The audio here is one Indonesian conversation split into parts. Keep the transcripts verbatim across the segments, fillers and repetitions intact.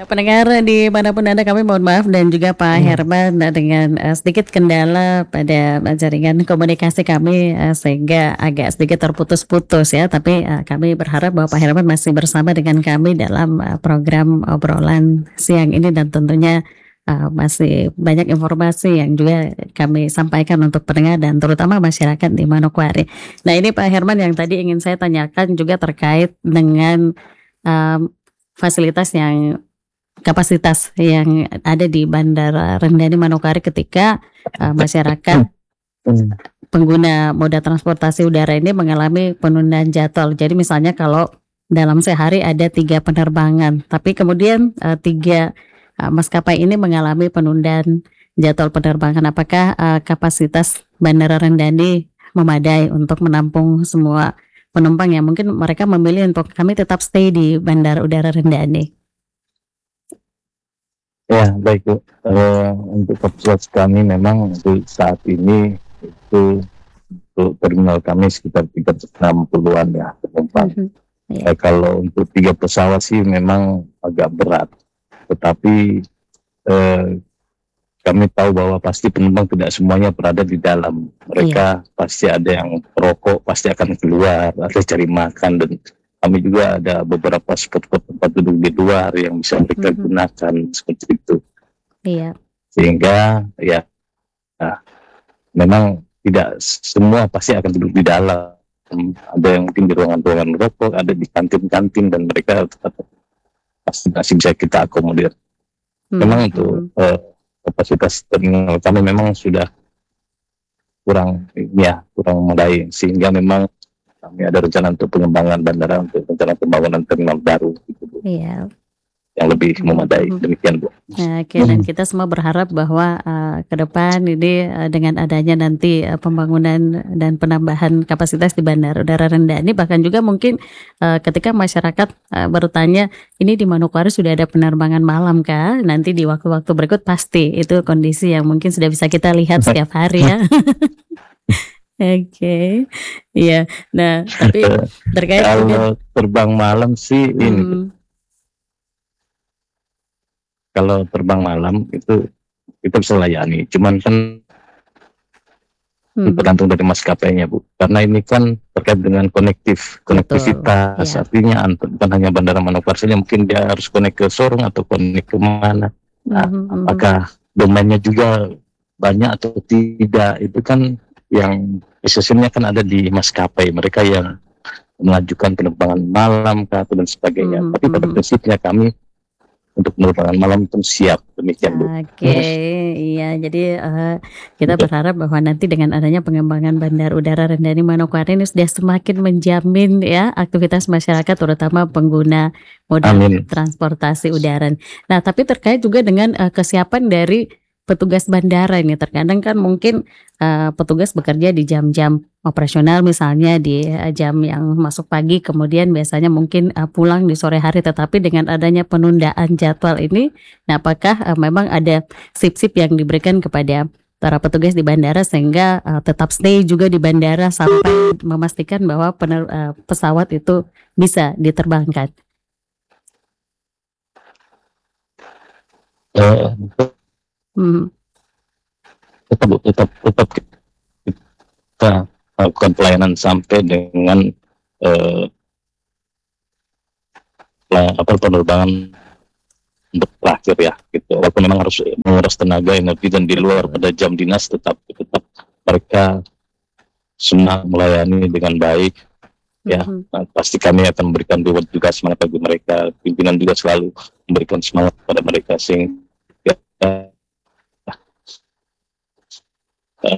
Ya, pendengar dimanapun Anda, kami mohon maaf dan juga Pak Hmm. Herman eh, dengan eh, sedikit kendala pada eh, jaringan komunikasi kami eh, sehingga agak sedikit terputus-putus ya. Tapi eh, kami berharap bahwa Pak Herman masih bersama dengan kami dalam eh, program obrolan siang ini dan tentunya eh, masih banyak informasi yang juga kami sampaikan untuk pendengar dan terutama masyarakat di Manokwari. Nah, ini Pak Herman yang tadi ingin saya tanyakan juga terkait dengan em, fasilitas yang kapasitas yang ada di Bandara Rendani Manokwari ketika uh, masyarakat Hmm. pengguna moda transportasi udara ini mengalami penundaan jadwal. Jadi misalnya kalau dalam sehari ada tiga penerbangan, tapi kemudian uh, tiga uh, maskapai ini mengalami penundaan jadwal penerbangan. Apakah uh, kapasitas Bandara Rendani memadai untuk menampung semua penumpang yang mungkin mereka memilih untuk kami tetap stay di Bandara Udara Rendani? Ya, baik Bu. Eh, untuk kapasitas kami memang untuk saat ini itu untuk terminal kami sekitar tiga ratus enam puluhan ya penumpang. Mhm. Ya. Eh, kalau untuk tiga pesawat sih memang agak berat, tetapi eh, kami tahu bahwa pasti penumpang tidak semuanya berada di dalam. Mereka pasti ada yang perokok, pasti akan keluar atau cari makan, dan kami juga ada beberapa spot-spot tempat duduk di luar yang bisa mereka Mhm. gunakan seperti itu. Iya. Sehingga ya nah, memang tidak semua pasti akan duduk di dalam. Ada yang mungkin di ruangan-ruangan rokok, ada di kantin-kantin, dan mereka tetap pasti masih bisa kita akomodir. Memang untuk Mhm. eh, kapasitas terminal kami memang sudah kurang ya kurang memadai, sehingga memang kami ada rencana untuk pengembangan bandara, untuk rencana pembangunan terminal baru gitu, Bu, Iya. yang lebih memadai. Mhm. Demikian Bu. Nah, oke, dan kita semua berharap bahwa uh, ke depan ini uh, dengan adanya nanti uh, pembangunan dan penambahan kapasitas di Bandara Udara Rendani, bahkan juga mungkin uh, ketika masyarakat uh, bertanya ini di Manokwari sudah ada penerbangan malam kah? Nanti di waktu-waktu berikut pasti itu kondisi yang mungkin sudah bisa kita lihat setiap hari ya. Oke, iya. Nah, tapi terkait juga Kalau terbang malam sih ini Bu. hmm, Kalau terbang malam itu kita bisa layani, cuman kan mhm, tergantung dari maskapainya Bu, karena ini kan terkait dengan konektif betul, konektivitas, ya. artinya ant- bukan hanya Bandara Manokwari saja, mungkin dia harus konek ke Sorong atau konek ke mana. Nah, Mhm, mhm. apakah domainnya juga banyak atau tidak, itu kan yang decision-nya kan ada di maskapai mereka yang mengajukan penerbangan malam kah, atau dan sebagainya. Mhm, Tapi pada mhm. prinsipnya kami untuk penerbangan malam itu siap, demikian Bu. Oke, iya. Jadi eh, kita berharap bahwa nanti dengan adanya pengembangan Bandar Udara Rendani Manokwari ini sudah semakin menjamin ya aktivitas masyarakat, terutama pengguna moda Amin. transportasi udara. Nah, tapi terkait juga dengan eh, kesiapan dari petugas bandara ini, terkadang kan mungkin eh, petugas bekerja di jam-jam operasional, misalnya di eh, jam yang masuk pagi, kemudian biasanya mungkin eh, pulang di sore hari, tetapi dengan adanya penundaan jadwal ini, nah apakah uh, memang ada sip-sip yang diberikan kepada para petugas di bandara sehingga uh, tetap stay juga di bandara sampai memastikan bahwa pener, uh, pesawat itu bisa diterbangkan? Eh, Hmm. tetap Bu, tetap tetap kita lakukan pelayanan sampai dengan eh, pela- apa penerbangan untuk terakhir ya gitu. Walaupun memang harus menguras tenaga, energi, dan di luar Betul. pada jam dinas, tetap tetap mereka semua melayani dengan baik ya. Mhm. Nah, pasti kami akan memberikan reward juga, semangat bagi mereka. Pimpinan juga selalu memberikan semangat pada mereka, sehingga eh,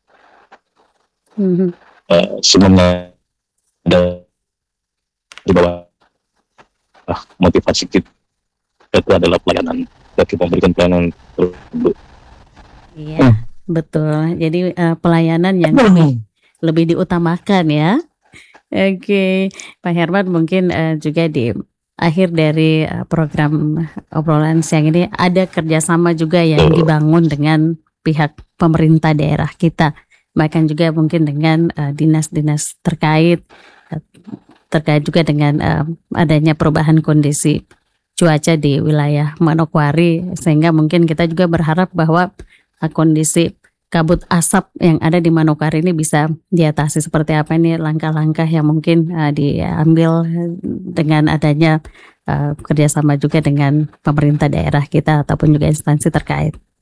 Mhm. eh, semuanya ada di bawah ah, motivasi kita itu adalah pelayanan. Kita memberikan pelayanan terbaik. Iya, betul. Jadi uh, pelayanan yang lebih lebih diutamakan ya. Oke, Pak Herman, mungkin uh, juga di akhir dari uh, program obrolan siang ini ada kerjasama juga yang dibangun dengan pihak pemerintah daerah kita, bahkan juga mungkin dengan uh, dinas-dinas terkait, uh, terkait juga dengan uh, adanya perubahan kondisi cuaca di wilayah Manokwari, sehingga mungkin kita juga berharap bahwa uh, kondisi kabut asap yang ada di Manokwari ini bisa diatasi. Seperti apa ini langkah-langkah yang mungkin uh, diambil dengan adanya uh, kerjasama juga dengan pemerintah daerah kita ataupun juga instansi terkait.